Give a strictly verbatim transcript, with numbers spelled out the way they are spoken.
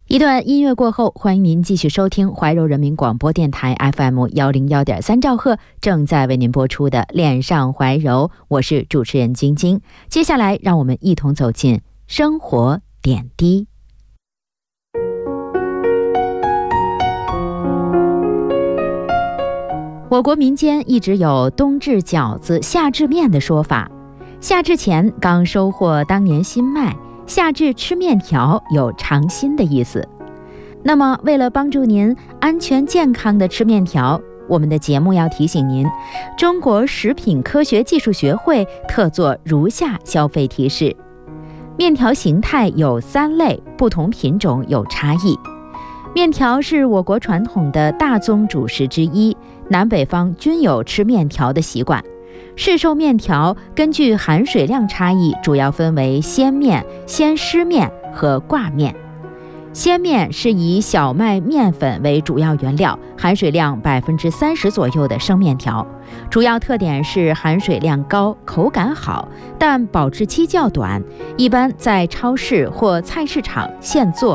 一段音乐过后，欢迎您继续收听怀柔人民广播电台 F M 幺零幺点三兆赫正在为您播出的恋上怀柔，我是主持人晶晶。接下来让我们一同走进生活点滴。我国民间一直有冬至饺子夏至面的说法，夏至前刚收获当年新麦，夏至吃面条有尝新的意思。那么为了帮助您安全健康的吃面条，我们的节目要提醒您，中国食品科学技术学会特作如下消费提示：面条形态有三类，不同品种有差异。面条是我国传统的大宗主食之一，南北方均有吃面条的习惯。市售面条根据含水量差异，主要分为鲜面、鲜湿面和挂面。鲜面是以小麦面粉为主要原料，含水量百分之三十左右的生面条，主要特点是含水量高，口感好，但保质期较短，一般在超市或菜市场现做